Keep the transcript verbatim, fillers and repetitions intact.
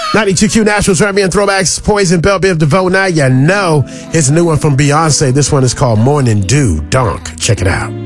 ninety-two Q Nationals, R and B and Throwbacks, Poison, Belle Biv DeVoe. Now you know it's a new one from Beyonce. This one is called Morning Dew. Donk. Check it out.